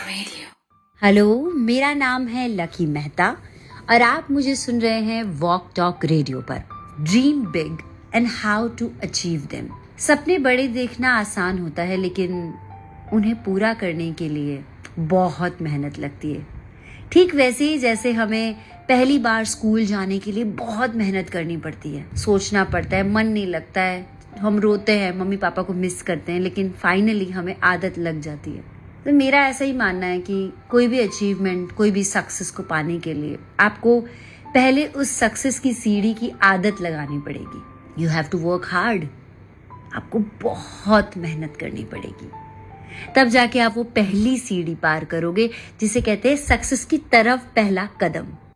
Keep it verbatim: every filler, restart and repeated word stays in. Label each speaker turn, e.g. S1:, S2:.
S1: Radio. Hello, मेरा नाम है लकी मेहता और आप मुझे सुन रहे हैं वॉक टॉक रेडियो पर। Dream big and how to achieve them. सपने बड़े देखना आसान होता है, लेकिन उन्हें पूरा करने के लिए बहुत मेहनत लगती है। ठीक वैसे ही जैसे हमें पहली बार स्कूल जाने के लिए बहुत मेहनत करनी पड़ती है, सोचना पड़ता है, मन नहीं लगता है, हम रोते हैं, मम्मी पापा को मिस करते हैं, लेकिन फाइनली हमें आदत लग जाती है। तो मेरा ऐसा ही मानना है कि कोई भी अचीवमेंट, कोई भी सक्सेस को पाने के लिए आपको पहले उस सक्सेस की सीढ़ी की आदत लगानी पड़ेगी। You have to work hard. आपको बहुत मेहनत करनी पड़ेगी, तब जाके आप वो पहली सीढ़ी पार करोगे जिसे कहते हैं सक्सेस की तरफ पहला कदम।